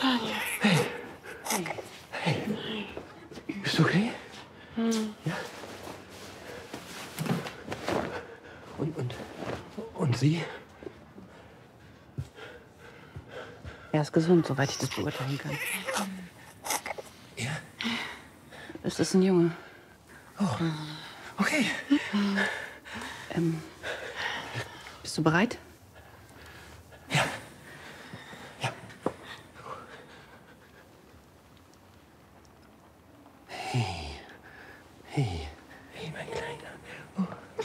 Hey. Hey. Bist du okay? Ja? Und sie? Er ist gesund, soweit ich das beurteilen kann. Ja? Es ist ein Junge. Oh, okay. Bist du bereit? Ja. Ja. Hey. Hey.